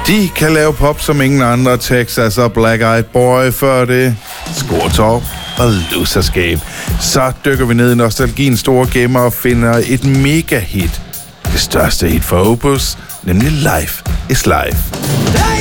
De kan lave pop som ingen andre. Texas og Black Eyed Boy før det. Skortorp og Loserscape. Så dykker vi ned i nostalgiens store gemmer og finder et mega hit. Det største hit for Opus, nemlig Life is Life.